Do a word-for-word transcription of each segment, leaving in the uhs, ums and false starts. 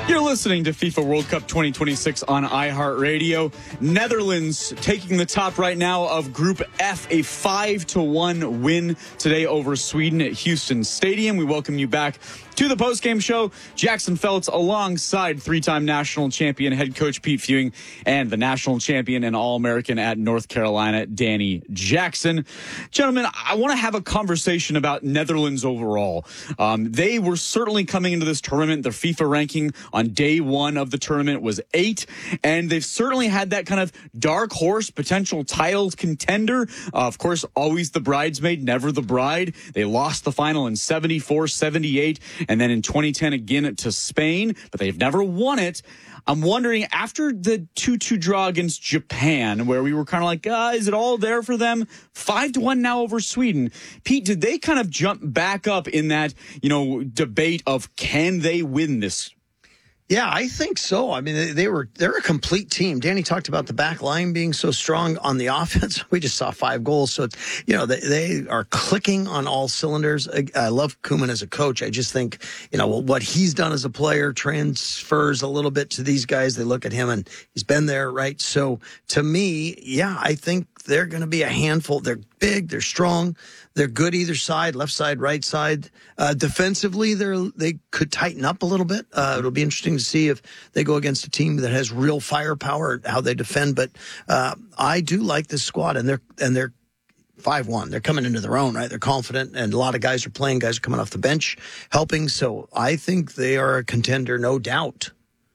You're listening to FIFA World Cup twenty twenty-six on iHeartRadio. Netherlands taking the top right now of Group F, a five to one win today over Sweden at Houston Stadium. We welcome you back to the postgame show. Jackson Feltz alongside three-time national champion head coach Pete Fewing and the national champion and All-American at North Carolina, Danny Jackson. Gentlemen, I want to have a conversation about Netherlands overall. Um, they were certainly coming into this tournament. Their FIFA ranking on day one of the tournament was eight, and they've certainly had that kind of dark horse potential title contender. Uh, of course, always the bridesmaid, never the bride. They lost the final in seventy-four seventy-eight. And then in twenty ten again to Spain, but they've never won it. I'm wondering, after the two two draw against Japan, where we were kind of like, ah, is it all there for them? five to one now over Sweden. Pete, did they kind of jump back up in that, you know, debate of can they win this? Yeah, I think so. I mean, they, they were, they're a complete team. Danny talked about the back line being so strong on the offense. We just saw five goals. So, it's, you know, they, they are clicking on all cylinders. I, I love Koeman as a coach. I just think, you know, what he's done as a player transfers a little bit to these guys. They look at him and he's been there, right? So to me, yeah, I think they're going to be a handful. They're big. They're strong. They're good either side, left side, right side. Uh, defensively, they're, they could tighten up a little bit. Uh, it'll be interesting to see if they go against a team that has real firepower, how they defend. But uh, I do like this squad, and they're and they're five one. They're coming into their own, right? They're confident, and a lot of guys are playing. Guys are coming off the bench, helping. So I think they are a contender, no doubt.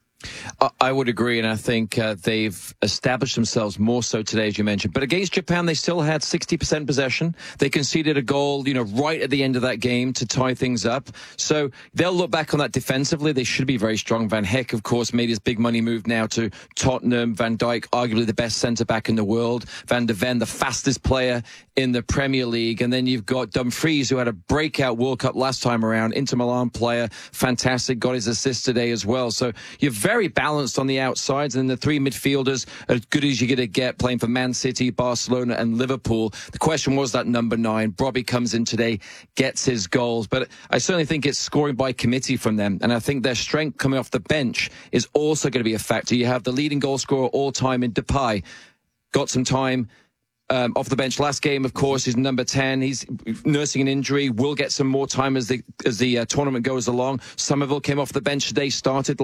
I would agree, and I think uh, they've established themselves more so today, as you mentioned. But against Japan, they still had sixty percent possession. They conceded a goal, you know, right at the end of that game to tie things up. So they'll look back on that defensively. They should be very strong. Van Heck, of course, made his big money move now to Tottenham. Van Dijk, arguably the best centre-back in the world. Van de Ven, the fastest player in the Premier League. And then you've got Dumfries, who had a breakout World Cup last time around. Inter Milan player, fantastic, got his assist today as well. So you're very balanced on the outsides, and the three midfielders are as good as you're going to get, playing for Man City, Barcelona, and Liverpool. The question was that number nine. Bobby comes in today, gets his goals, but I certainly think it's scoring by committee from them, and I think their strength coming off the bench is also going to be a factor. You have the leading goal scorer all time in Depay, got some time Um, off the bench last game, of course, is number ten. He's nursing an injury. Will get some more time as the as the uh, tournament goes along. Somerville came off the bench today, started